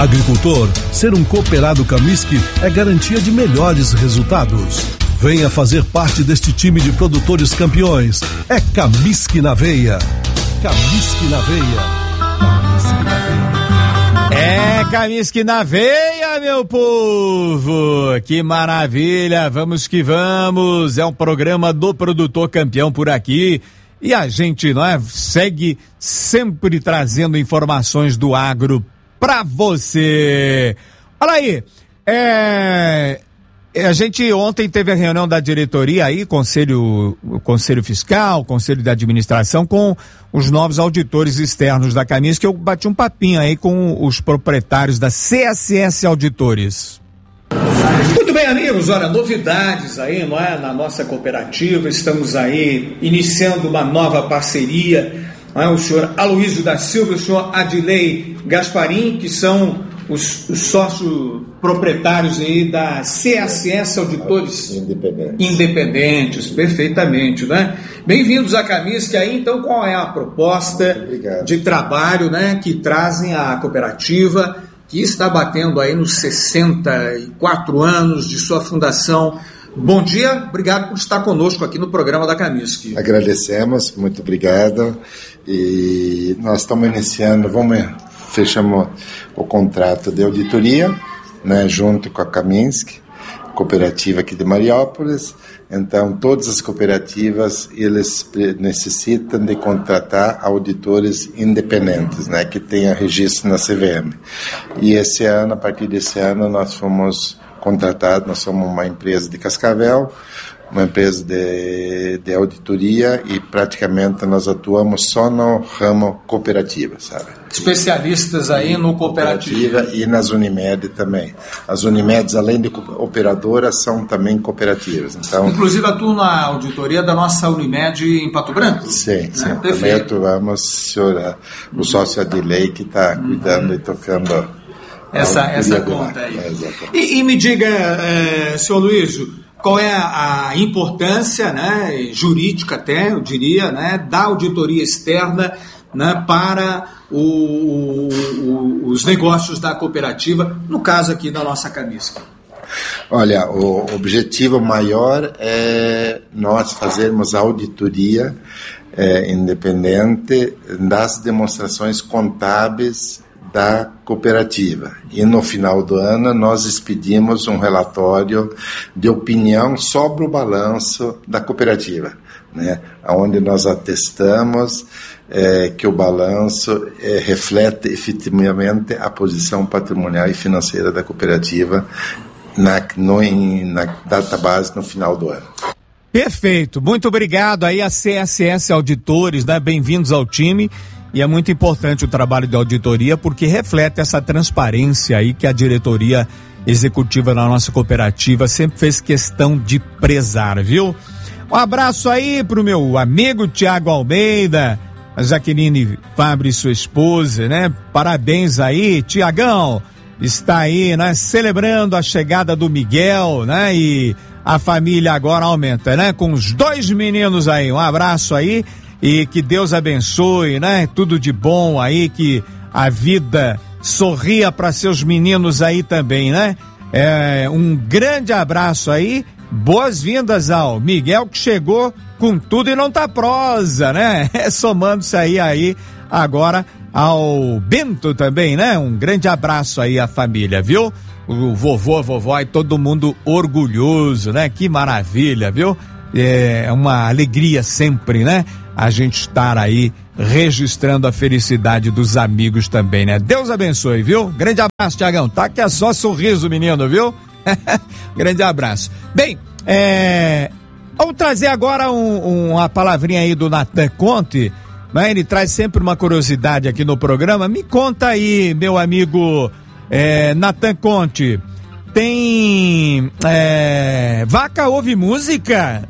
Agricultor, ser um cooperado Kaminsky é garantia de melhores resultados. Venha fazer parte deste time de produtores campeões. É Kaminsky na veia. Kaminsky na veia. Kaminsky na veia. É Kaminsky na veia, meu povo. Que maravilha. Vamos que vamos. É um programa do produtor campeão por aqui. E a gente, não é, segue sempre trazendo informações do agro pra você. Olha aí, a gente ontem teve a reunião da diretoria aí, conselho fiscal, conselho de administração, com os novos auditores externos da Kaminsky, que eu bati um papinho aí com os proprietários da CSS Auditores. Muito bem, amigos, olha, novidades aí, não é, na nossa cooperativa. Estamos aí iniciando uma nova parceria, não é? O senhor Aloísio da Silva e o senhor Adilei Gasparim, que são os sócios proprietários aí da CSS Auditores Independentes, perfeitamente, né? Bem-vindos à Kaminsky aí. Então, qual é a proposta de trabalho, né, que trazem à cooperativa, que está batendo aí nos 64 anos de sua fundação? Bom dia, obrigado por estar conosco aqui no programa da Kaminsky. Agradecemos, muito obrigado. E nós estamos iniciando, fechamos o contrato de auditoria, né, junto com a Kaminsky, cooperativa aqui de Mariópolis. Então, todas as cooperativas, eles necessitam de contratar auditores independentes, né, que tenham registro na CVM. E esse ano, a partir desse ano, nós fomos contratados, nós somos uma empresa de Cascavel, uma empresa de auditoria, e praticamente nós atuamos só no ramo cooperativa, sabe? Especialistas aí no cooperativa. E nas Unimed também. As Unimedes, além de operadoras, são também cooperativas. Então, inclusive atuam na auditoria da nossa Unimed em Pato Branco? Sim. Também atuamos, o sócio Adilei, que está cuidando e tocando essa conta aí. E me diga, senhor Luísio, qual é a importância, né, jurídica até, eu diria, né, da auditoria externa, né, para os negócios da cooperativa, no caso aqui da nossa Kaminsky? Olha, o objetivo maior é nós fazermos a auditoria independente das demonstrações contábeis da cooperativa. E no final do ano nós expedimos um relatório de opinião sobre o balanço da cooperativa, né, onde nós atestamos que o balanço reflete efetivamente a posição patrimonial e financeira da cooperativa na database no final do ano. Perfeito, muito obrigado aí a CSS Auditores, né? Bem-vindos ao time. E é muito importante o trabalho de auditoria, porque reflete essa transparência aí que a diretoria executiva da nossa cooperativa sempre fez questão de prezar, viu? Um abraço aí pro meu amigo Tiago Almeida, a Jaqueline Fabre e sua esposa, né? Parabéns aí, Tiagão. Está aí, né? Celebrando a chegada do Miguel, né? E a família agora aumenta, né? Com os 2 meninos aí. Um abraço aí. E que Deus abençoe, né? Tudo de bom aí, que a vida sorria para seus meninos aí também, né? Um grande abraço aí, boas-vindas ao Miguel, que chegou com tudo e não tá prosa, né? Somando-se aí agora ao Bento também, né? Um grande abraço aí à família, viu? O vovô, a vovó e todo mundo orgulhoso, né? Que maravilha, viu? É uma alegria sempre, né? A gente estar aí registrando a felicidade dos amigos também, né? Deus abençoe, viu? Grande abraço, Tiagão. Tá que é só sorriso, menino, viu? Grande abraço. Bem, vamos trazer agora uma palavrinha aí do Natan Conte, né? Ele traz sempre uma curiosidade aqui no programa. Me conta aí, meu amigo Natan Conte, tem vaca ouve música?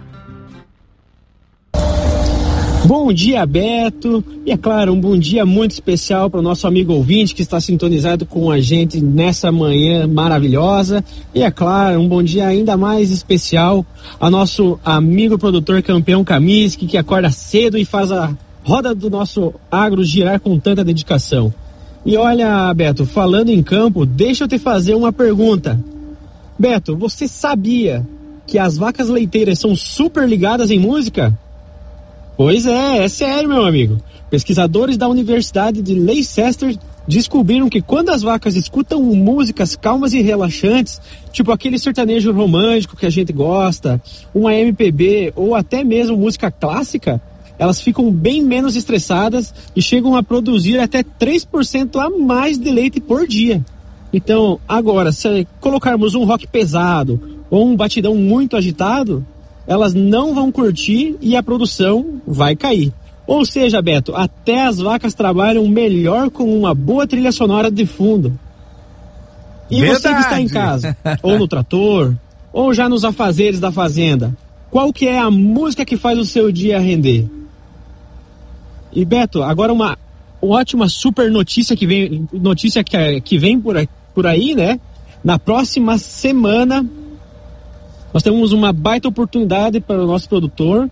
Bom dia, Beto, e é claro, um bom dia muito especial para o nosso amigo ouvinte que está sintonizado com a gente nessa manhã maravilhosa, e é claro, um bom dia ainda mais especial ao nosso amigo produtor campeão Kaminsky, que acorda cedo e faz a roda do nosso agro girar com tanta dedicação. E olha, Beto, falando em campo, deixa eu te fazer uma pergunta. Beto, você sabia que as vacas leiteiras são super ligadas em música? Pois é sério, meu amigo. Pesquisadores da Universidade de Leicester descobriram que quando as vacas escutam músicas calmas e relaxantes, tipo aquele sertanejo romântico que a gente gosta, uma MPB ou até mesmo música clássica, elas ficam bem menos estressadas e chegam a produzir até 3% a mais de leite por dia. Então, agora, se colocarmos um rock pesado ou um batidão muito agitado, elas não vão curtir e a produção vai cair. Ou seja, Beto, até as vacas trabalham melhor com uma boa trilha sonora de fundo. E Verdade. Você que está em casa, ou no trator, ou já nos afazeres da fazenda, qual que é a música que faz o seu dia render? E Beto, agora uma ótima super notícia que vem por aí, né? Na próxima semana, nós temos uma baita oportunidade para o nosso produtor,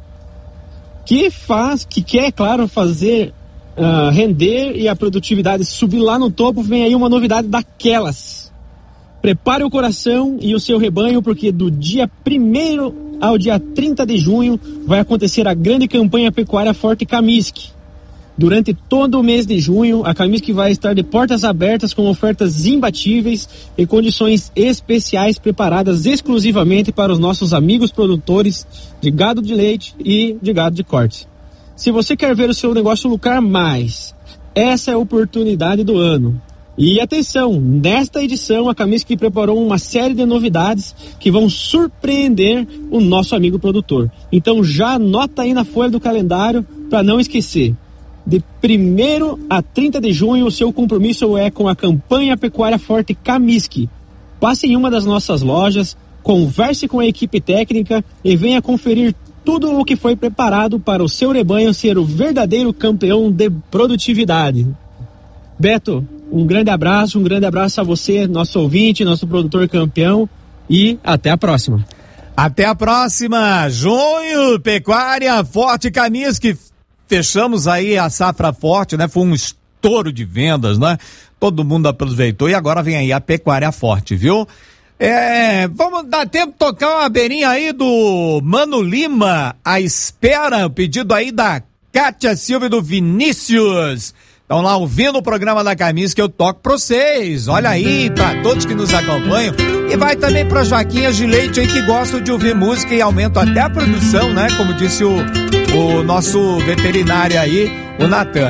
que quer, claro, fazer render e a produtividade subir lá no topo. Vem aí uma novidade daquelas. Prepare o coração e o seu rebanho, porque do dia 1º ao dia 30 de junho vai acontecer a grande campanha pecuária Forte Camisc. Durante todo o mês de junho, a Camisc vai estar de portas abertas com ofertas imbatíveis e condições especiais preparadas exclusivamente para os nossos amigos produtores de gado de leite e de gado de corte. Se você quer ver o seu negócio lucrar mais, essa é a oportunidade do ano. E atenção, nesta edição a Camisc preparou uma série de novidades que vão surpreender o nosso amigo produtor. Então já anota aí na folha do calendário para não esquecer. De 1º a 30 de junho, o seu compromisso é com a campanha pecuária Forte Camisc. Passe em uma das nossas lojas, converse com a equipe técnica e venha conferir tudo o que foi preparado para o seu rebanho ser o verdadeiro campeão de produtividade. Beto, um grande abraço a você, nosso ouvinte, nosso produtor campeão, e até a próxima. Até a próxima, junho, pecuária Forte Camisc. Fechamos aí a safra forte, né? Foi um estouro de vendas, né? Todo mundo aproveitou e agora vem aí a pecuária forte, viu? Vamos dar tempo de tocar uma beirinha aí do Mano Lima, A Espera, pedido aí da Kátia Silva e do Vinícius. Estão lá ouvindo o programa da Camisc que eu toco pra vocês. Olha aí, pra todos que nos acompanham. E vai também pra Joaquinhas de Leite aí que gostam de ouvir música e aumentam até a produção, né? Como disse o nosso veterinário aí, o Natan.